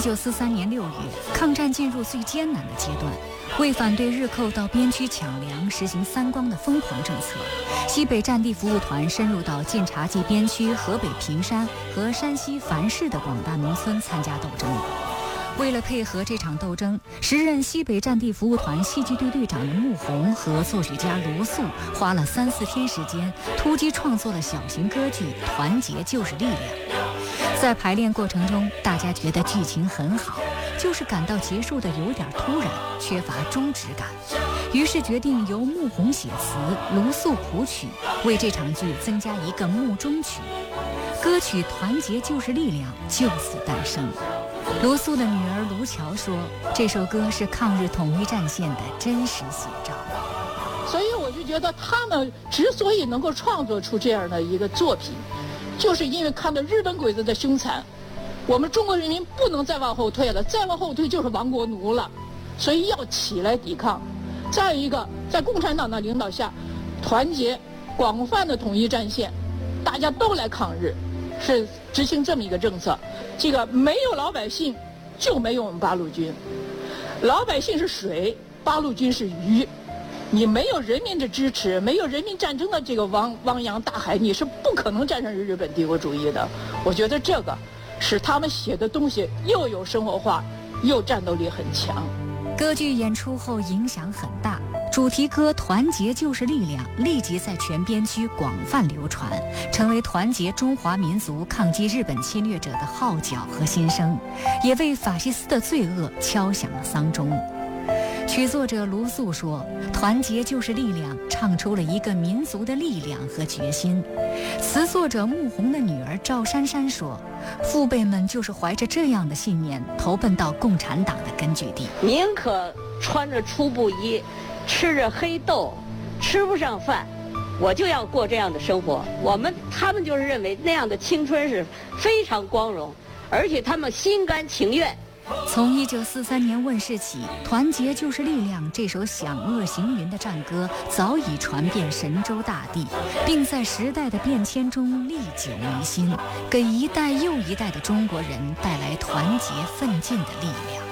1943年6月，抗战进入最艰难的阶段。为反对日寇到边区抢粮、实行三光的疯狂政策，西北战地服务团深入到晋察冀边区河北平山和山西樊市的广大农村参加斗争。为了配合这场斗争，时任西北战地服务团戏剧队队长的穆弘和作曲家卢素花了3-4天时间，突击创作了小型歌剧《团结就是力量》。在排练过程中，大家觉得剧情很好，就是感到结束的有点突然，缺乏忠直感，于是决定由穆弘写词，卢素谱曲，为这场剧增加一个穆中曲。歌曲《团结就是力量》就此诞生。卢素的女儿卢乔说，这首歌是抗日统一战线的真实写照。 所以我就觉得他们之所以能够创作出这样的一个作品，就是因为看到日本鬼子的凶残，我们中国人民不能再往后退了，再往后退就是亡国奴了，所以要起来抵抗。再一个，在共产党的领导下，团结广泛的统一战线，大家都来抗日，是执行这么一个政策。这个没有老百姓，就没有我们八路军。老百姓是水，八路军是鱼。你没有人民的支持，没有人民战争的这个汪洋大海，你是不可能战胜日本帝国主义的。我觉得这个使他们写的东西又有生活化，又战斗力很强。 歌剧演出后影响很大，主题歌《团结就是力量》立即在全边区广泛流传，成为团结中华民族抗击日本侵略者的号角和心声，也为法西斯的罪恶敲响了丧钟。曲作者卢素说，团结就是力量，唱出了一个民族的力量和决心。词作者穆弘的女儿赵珊珊说，父辈们就是怀着这样的信念投奔到共产党的根据地， 宁可穿着粗布衣，吃着黑豆，吃不上饭，我就要过这样的生活。他们就是认为那样的青春是非常光荣，而且他们心甘情愿。 从1943年问世起，《团结就是力量》这首响遏行云的战歌早已传遍神州大地，并在时代的变迁中历久弥新，给一代又一代的中国人带来团结奋进的力量。